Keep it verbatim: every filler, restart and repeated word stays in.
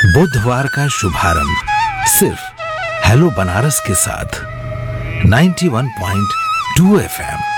बुधवार का शुभारंभ सिर्फ हेलो बनारस के साथ नाइंटी वन पॉइंट टू एफएम।